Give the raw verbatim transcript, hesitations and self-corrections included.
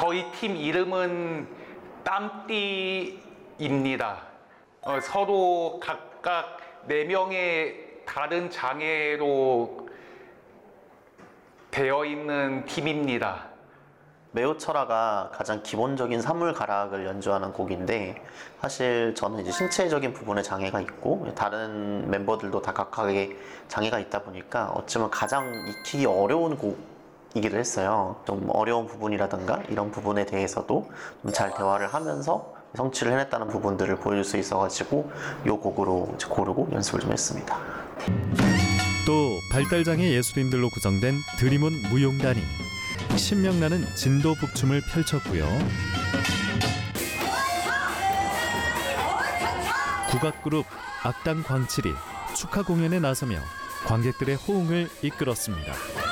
저희 팀 이름은 땀띠입니다. 어, 서로 각각 네 명의 다른 장애로 되어 있는 팀입니다. 매우철화가 가장 기본적인 사물 가락을 연주하는 곡인데, 사실 저는 이제 신체적인 부분에 장애가 있고 다른 멤버들도 다 각각의 장애가 있다 보니까 어쩌면 가장 익히기 어려운 곡이기도 했어요. 좀 어려운 부분이라든가 이런 부분에 대해서도 좀 잘 대화를 하면서 성취를 해냈다는 부분들을 보여줄 수 있어가지고 이 곡으로 이제 고르고 연습을 좀 했습니다. 또 발달장애 예술인들로 구성된 드림온 무용단이 신명나는 진도 북춤을 펼쳤고요. 국악그룹 악당 광칠이 축하 공연에 나서며 관객들의 호응을 이끌었습니다.